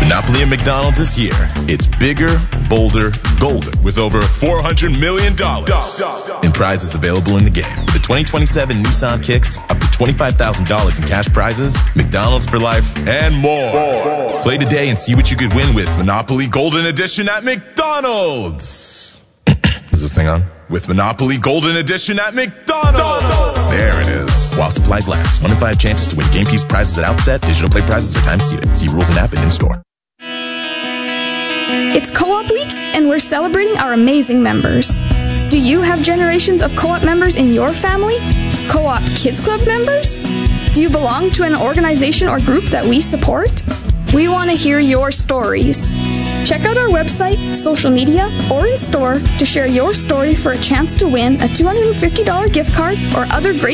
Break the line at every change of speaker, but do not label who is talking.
Monopoly at McDonald's is here. It's bigger, bolder, golder, with over $400 million in prizes available in the game. With the 2027 Nissan Kicks, up to $25,000 in cash prizes, McDonald's for life, and more. Play today and see what you could win with Monopoly Golden Edition at McDonald's. Is this thing on? With Monopoly Golden Edition at McDonald's. There it is. While supplies last. 1 in 5 chances to win game piece prizes at outset. Digital play prizes are time seated. See rules and app and in-store.
It's Co-op Week, and we're celebrating our amazing members. Do you have generations of Co-op members in your family? Co-op Kids Club members? Do you belong to an organization or group that we support? We want to hear your stories. Check out our website, social media, or in store to share your story for a chance to win a $250 gift card or other great